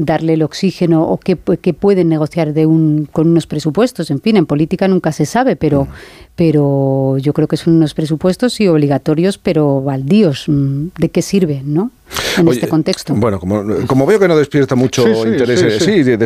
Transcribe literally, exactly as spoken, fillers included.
darle el oxígeno o qué, qué pueden negociar de un, con unos presupuestos. En fin, en política nunca se sabe, pero, pero yo creo que son unos presupuestos sí obligatorios, pero baldíos. ¿De qué sirven, no? En Oye, este contexto. Bueno, como, como veo que no despierta mucho sí, sí, interés, sí, sí. sí, de,